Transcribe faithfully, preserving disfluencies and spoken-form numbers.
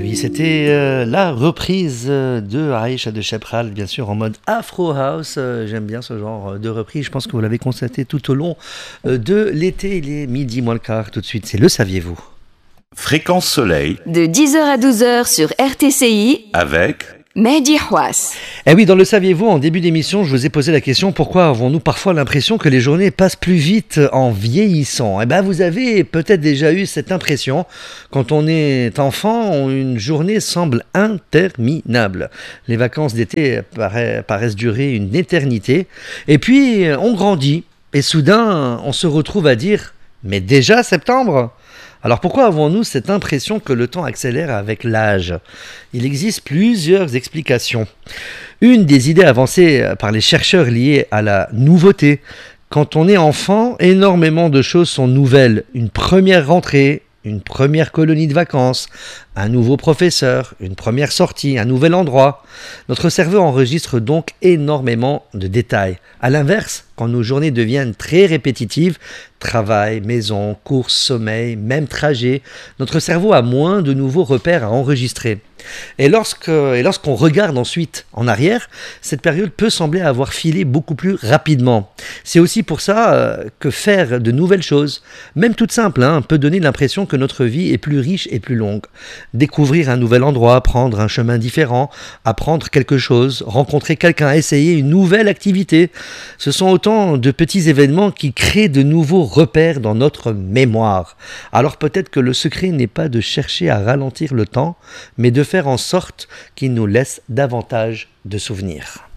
Oui, c'était euh, la reprise euh, de Aïcha de Chepral, bien sûr en mode Afro House. Euh, j'aime bien ce genre de reprise. Je pense que vous l'avez constaté tout au long euh, de l'été. Il est midi moins le quart. Tout de suite, c'est le saviez-vous. Fréquence Soleil. De dix heures à douze heures sur R T C I. Avec Mehdi Houas. Eh oui, dans le saviez-vous, en début d'émission, je vous ai posé la question pourquoi avons-nous parfois l'impression que les journées passent plus vite en vieillissant ? Eh bien, vous avez peut-être déjà eu cette impression. Quand on est enfant, une journée semble interminable. Les vacances d'été paraissent, paraissent durer une éternité. Et puis, on grandit. Et soudain, on se retrouve à dire « Mais déjà septembre ?» Alors pourquoi avons-nous cette impression que le temps accélère avec l'âge ? Il existe plusieurs explications. Une des idées avancées par les chercheurs liées à la nouveauté. Quand on est enfant, énormément de choses sont nouvelles. Une première rentrée, une première colonie de vacances, un nouveau professeur, une première sortie, un nouvel endroit. Notre cerveau enregistre donc énormément de détails. À l'inverse, quand nos journées deviennent très répétitives, travail, maison, course, sommeil, même trajet, notre cerveau a moins de nouveaux repères à enregistrer. Et, lorsque, et lorsqu'on regarde ensuite en arrière, cette période peut sembler avoir filé beaucoup plus rapidement. C'est aussi pour ça euh, que faire de nouvelles choses, même toutes simples, hein, peut donner l'impression que notre vie est plus riche et plus longue. Découvrir un nouvel endroit, prendre un chemin différent, apprendre quelque chose, rencontrer quelqu'un, essayer une nouvelle activité. Ce sont autant de petits événements qui créent de nouveaux repères dans notre mémoire. Alors peut-être que le secret n'est pas de chercher à ralentir le temps, mais de faire en sorte qu'il nous laisse davantage de souvenirs.